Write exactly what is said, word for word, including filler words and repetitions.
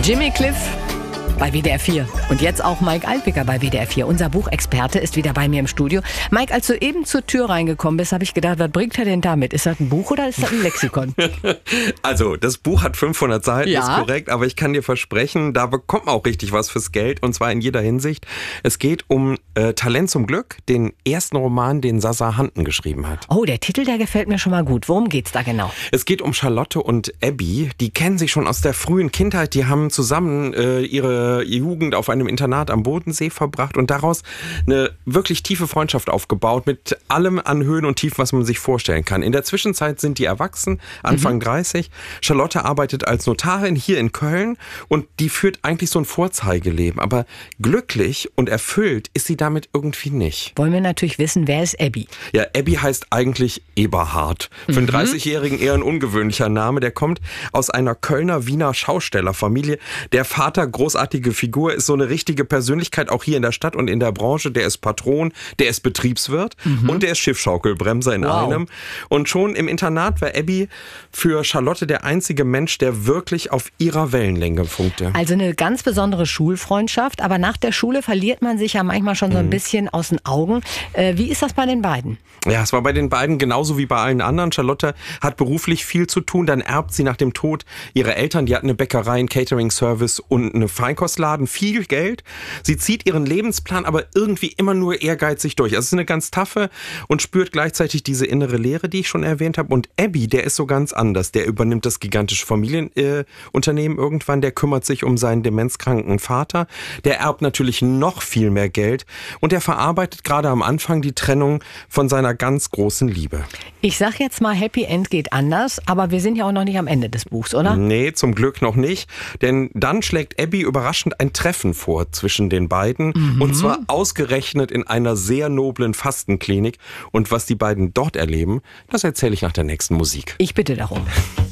Jimmy Cliff bei W D R vier. Und jetzt auch Mike Altwicker bei W D R vier. Unser Buchexperte ist wieder bei mir im Studio. Mike, als du eben zur Tür reingekommen bist, habe ich gedacht, was bringt er denn damit? Ist das ein Buch oder ist das ein Lexikon? Also, das Buch hat fünfhundert Seiten, Ja. ist korrekt, aber ich kann dir versprechen, da bekommt man auch richtig was fürs Geld, und zwar in jeder Hinsicht. Es geht um äh, Talent zum Glück, den ersten Roman, den Sasa Hanten geschrieben hat. Oh, der Titel, der gefällt mir schon mal gut. Worum geht's da genau? Es geht um Charlotte und Abby. Die kennen sich schon aus der frühen Kindheit. Die haben zusammen äh, ihre Jugend auf einem Internat am Bodensee verbracht und daraus eine wirklich tiefe Freundschaft aufgebaut mit allem an Höhen und Tiefen, was man sich vorstellen kann. In der Zwischenzeit sind die erwachsen, Anfang mhm. dreißig. Charlotte arbeitet als Notarin hier in Köln und die führt eigentlich so ein Vorzeigeleben. Aber glücklich und erfüllt ist sie damit irgendwie nicht. Wollen wir natürlich wissen, wer ist Abby? Ja, Abby heißt eigentlich Eberhard. Für einen Mhm. dreißigjährigen eher ein ungewöhnlicher Name. Der kommt aus einer Kölner Wiener Schaustellerfamilie. Der Vater, großartige Figur, ist so eine richtige Persönlichkeit, auch hier in der Stadt und in der Branche. Der ist Patron, der ist Betriebswirt mhm. und der ist Schiffschaukelbremser in Wow. einem. Und schon im Internat war Abby für Charlotte der einzige Mensch, der wirklich auf ihrer Wellenlänge funkte. Also eine ganz besondere Schulfreundschaft, aber nach der Schule verliert man sich ja manchmal schon so ein bisschen aus den Augen. Äh, wie ist das bei den beiden? Ja, es war bei den beiden genauso wie bei allen anderen. Charlotte hat beruflich viel zu tun, dann erbt sie nach dem Tod ihrer Eltern, die hatten eine Bäckerei, einen Catering-Service und eine Feinkostladen, viel Geld. Sie zieht ihren Lebensplan aber irgendwie immer nur ehrgeizig durch. Also es ist eine ganz taffe und spürt gleichzeitig diese innere Leere, die ich schon erwähnt habe. Und Abby, der ist so ganz anders. Der übernimmt das gigantische Familienunternehmen äh, irgendwann, der kümmert sich um seinen demenzkranken Vater. Der erbt natürlich noch viel mehr Geld und der verarbeitet gerade am Anfang die Trennung von seiner ganz großen Liebe. Ich sag jetzt mal, Happy End geht anders, aber wir sind ja auch noch nicht am Ende des Buchs, oder? Nee, zum Glück noch nicht. Denn dann schlägt Abby überraschend ein Treffen vor zwischen den beiden. Mhm. Und zwar ausgerechnet in einer sehr noblen Fastenklinik. Und was die beiden dort erleben, das erzähle ich nach der nächsten Musik. Ich bitte darum.